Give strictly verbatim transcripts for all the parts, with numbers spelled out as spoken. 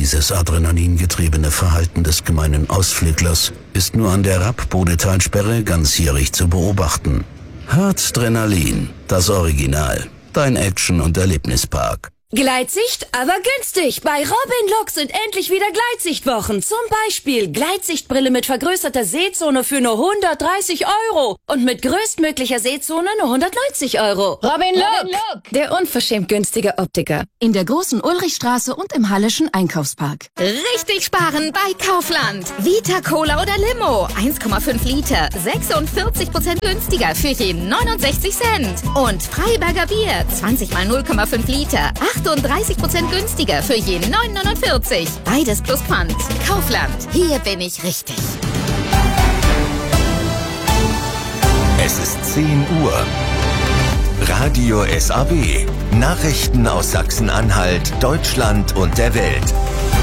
Dieses adrenalingetriebene Verhalten des gemeinen Ausflüglers ist nur an der Rappbode-Talsperre ganzjährig zu beobachten. Harzdrenalin, das Original. Dein Action- und Erlebnispark. Gleitsicht, aber günstig. Bei Robin Look sind endlich wieder Gleitsichtwochen. Zum Beispiel Gleitsichtbrille mit vergrößerter Sehzone für nur hundertdreißig Euro. Und mit größtmöglicher Sehzone nur hundertneunzig Euro. Robin Look, der unverschämt günstige Optiker. In der großen Ulrichstraße und im Hallischen Einkaufspark. Richtig sparen bei Kaufland. Vita Cola oder Limo. eins Komma fünf Liter. sechsundvierzig Prozent günstiger für jeden neunundsechzig Cent. Und Freiberger Bier. zwanzig mal null Komma fünf Liter. achtunddreißig Prozent günstiger für jeden neun neunundvierzig. Beides plus Pfand. Kaufland. Hier bin ich richtig. Es ist zehn Uhr. Radio S A W. Nachrichten aus Sachsen-Anhalt, Deutschland und der Welt.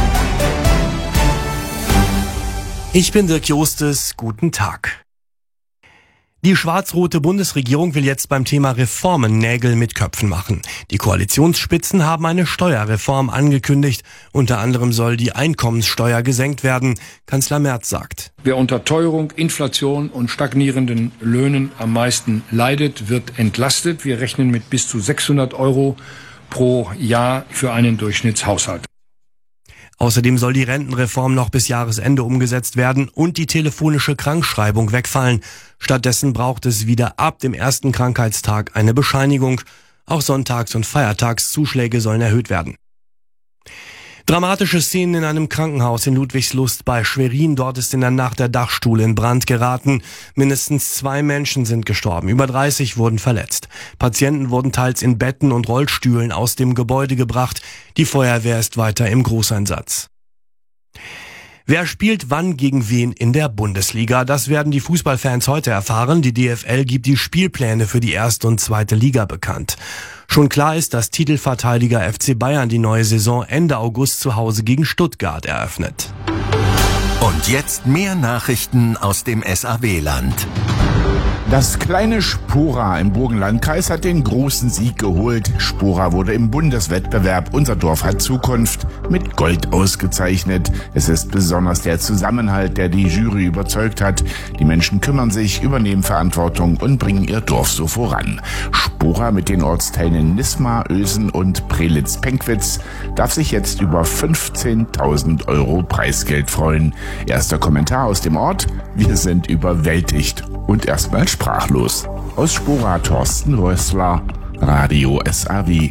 Ich bin Dirk Jostes. Guten Tag. Die schwarz-rote Bundesregierung will jetzt beim Thema Reformen Nägel mit Köpfen machen. Die Koalitionsspitzen haben eine Steuerreform angekündigt. Unter anderem soll die Einkommenssteuer gesenkt werden. Kanzler Merz sagt: Wer unter Teuerung, Inflation und stagnierenden Löhnen am meisten leidet, wird entlastet. Wir rechnen mit bis zu sechshundert Euro pro Jahr für einen Durchschnittshaushalt. Außerdem soll die Rentenreform noch bis Jahresende umgesetzt werden und die telefonische Krankschreibung wegfallen. Stattdessen braucht es wieder ab dem ersten Krankheitstag eine Bescheinigung. Auch Sonntags- und Feiertagszuschläge sollen erhöht werden. Dramatische Szenen in einem Krankenhaus in Ludwigslust bei Schwerin. Dort ist in der Nacht der Dachstuhl in Brand geraten. Mindestens zwei Menschen sind gestorben. Über dreißig wurden verletzt. Patienten wurden teils in Betten und Rollstühlen aus dem Gebäude gebracht. Die Feuerwehr ist weiter im Großeinsatz. Wer spielt wann gegen wen in der Bundesliga? Das werden die Fußballfans heute erfahren. Die D F L gibt die Spielpläne für die erste und zweite Liga bekannt. Schon klar ist, dass Titelverteidiger F C Bayern die neue Saison Ende August zu Hause gegen Stuttgart eröffnet. Und jetzt mehr Nachrichten aus dem S A W-Land. Das kleine Spora im Burgenlandkreis hat den großen Sieg geholt. Spora wurde im Bundeswettbewerb Unser Dorf hat Zukunft mit Gold ausgezeichnet. Es ist besonders der Zusammenhalt, der die Jury überzeugt hat. Die Menschen kümmern sich, übernehmen Verantwortung und bringen ihr Dorf so voran. Spora mit den Ortsteilen Nisma, Ösen und Prelitz-Penkwitz darf sich jetzt über fünfzehntausend Euro Preisgeld freuen. Erster Kommentar aus dem Ort: Wir sind überwältigt und erstmal sprachlos. Aus Spora Thorsten Rössler, Radio S A W.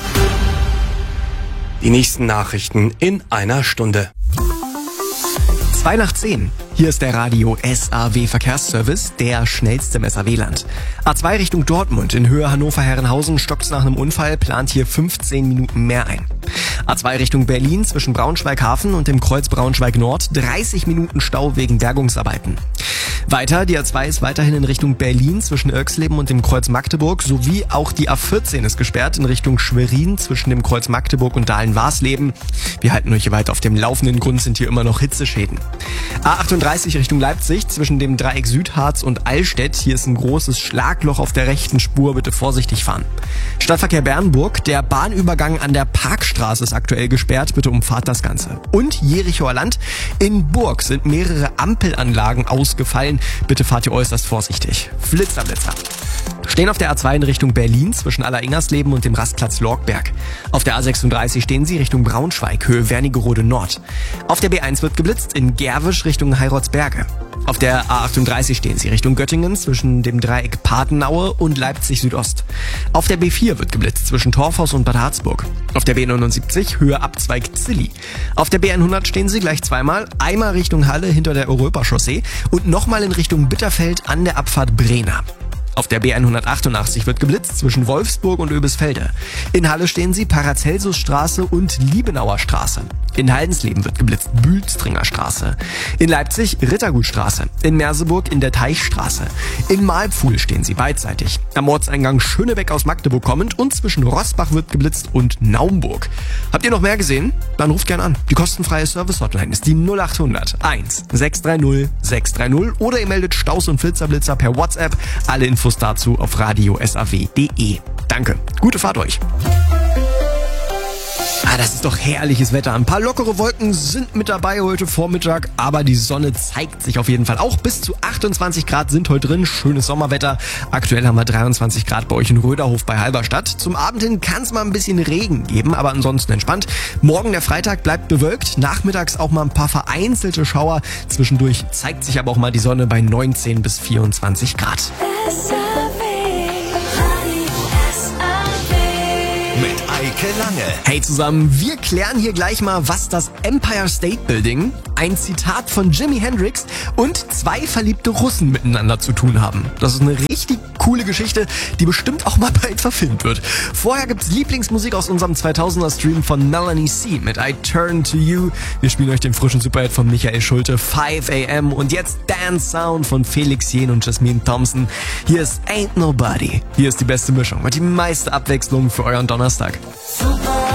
Die nächsten Nachrichten in einer Stunde. zwei nach zehn. Hier ist der Radio S A W Verkehrsservice, der schnellste im S A W-Land. A zwei Richtung Dortmund in Höhe Hannover-Herrenhausen stockt's nach einem Unfall, plant hier fünfzehn Minuten mehr ein. A zwei Richtung Berlin zwischen Braunschweig-Hafen und dem Kreuz Braunschweig-Nord, dreißig Minuten Stau wegen Bergungsarbeiten. Weiter, die A zwei ist weiterhin in Richtung Berlin zwischen Irxleben und dem Kreuz Magdeburg, sowie auch die A vierzehn ist gesperrt in Richtung Schwerin zwischen dem Kreuz Magdeburg und Dahlen-Warsleben. Wir halten euch hier weiter auf dem laufenden Grund, sind hier immer noch Hitzeschäden. A achtunddreißig Richtung Leipzig zwischen dem Dreieck Südharz und Allstedt. Hier ist ein großes Schlagloch auf der rechten Spur, bitte vorsichtig fahren. Stadtverkehr Bernburg, der Bahnübergang an der Parkstraße ist aktuell gesperrt, bitte umfahrt das Ganze. Und Jerichoer Land, in Burg sind mehrere Ampelanlagen ausgefallen, bitte fahrt ihr äußerst vorsichtig. Flitzer, Blitzer. Stehen auf der A zwei in Richtung Berlin zwischen Alleringers-Leben und dem Rastplatz Lorgberg. Auf der A sechsunddreißig stehen sie Richtung Braunschweig, Höhe Wernigerode Nord. Auf der B eins wird geblitzt in Gerwisch Richtung Heiratsberge. Auf der A achtunddreißig stehen sie Richtung Göttingen zwischen dem Dreieck Patenaue und Leipzig Südost. Auf der B vier wird geblitzt zwischen Torfhaus und Bad Harzburg. Auf der B neunundsiebzig Höhe Abzweig Zilli. Auf der B hundert stehen sie gleich zweimal, einmal Richtung Halle hinter der Europa-Chaussee und nochmal in Richtung Bitterfeld an der Abfahrt Brena. Auf der B hundertachtundachtzig wird geblitzt zwischen Wolfsburg und Oebisfelde. In Halle stehen sie Paracelsusstraße und Liebenauer Straße. In Haldensleben wird geblitzt Bülstringer Straße. In Leipzig Rittergutstraße. In Merseburg in der Teichstraße. In Mahlpfuhl stehen sie beidseitig. Am Ortseingang Schönebeck aus Magdeburg kommend und zwischen Rossbach wird geblitzt und Naumburg. Habt ihr noch mehr gesehen? Dann ruft gern an. Die kostenfreie Service-Hotline ist die null achthundert eins sechs drei null sechs drei null oder ihr meldet Staus und Flitzer-Blitzer per WhatsApp. Alle Infos dazu auf radio s a w punkt d e. Danke. Gute Fahrt euch. das ist doch herrliches Wetter. Ein paar lockere Wolken sind mit dabei heute Vormittag, aber die Sonne zeigt sich auf jeden Fall. Auch bis zu achtundzwanzig Grad sind heute drin. Schönes Sommerwetter. Aktuell haben wir dreiundzwanzig Grad bei euch in Röderhof bei Halberstadt. Zum Abend hin kann es mal ein bisschen Regen geben, aber ansonsten entspannt. Morgen der Freitag bleibt bewölkt. Nachmittags auch mal ein paar vereinzelte Schauer. Zwischendurch zeigt sich aber auch mal die Sonne bei neunzehn bis vierundzwanzig Grad. Mit Eike Lange. Hey zusammen, wir klären hier gleich mal, was das Empire State Building, ein Zitat von Jimi Hendrix und zwei verliebte Russen miteinander zu tun haben. Das ist eine richtig coole Geschichte, die bestimmt auch mal bald verfilmt wird. Vorher gibt's Lieblingsmusik aus unserem zweitausender Stream von Melanie C. mit I Turn to You. Wir spielen euch den frischen Superhit von Michael Schulte, five a m und jetzt Dance Sound von Felix Jähn und Jasmine Thompson. Hier ist Ain't Nobody. Hier ist die beste Mischung und die meiste Abwechslung für euren Donnerstag.